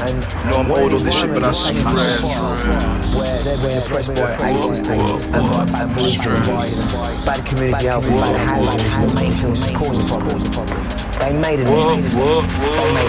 You know I'm old on this shit, but I stress. Where they're being oppressed by racist things and bad community outreach, bad housing, the main things causing problems. They made a music.